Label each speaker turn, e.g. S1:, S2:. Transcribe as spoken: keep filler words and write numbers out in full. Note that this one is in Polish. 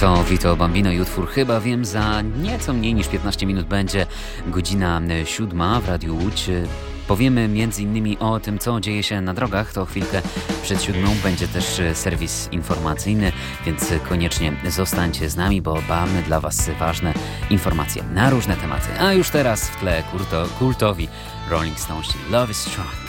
S1: To Vito Bambino i utwór Chyba Wiem. Za nieco mniej niż piętnaście minut będzie godzina siódma w Radiu Łódź. Powiemy między innymi o tym, co dzieje się na drogach. To chwilkę przed siódmą będzie też serwis informacyjny, więc koniecznie zostańcie z nami, bo mamy dla Was ważne informacje na różne tematy. A już teraz w tle kulto, kultowi Rolling Stones, Love is Strong.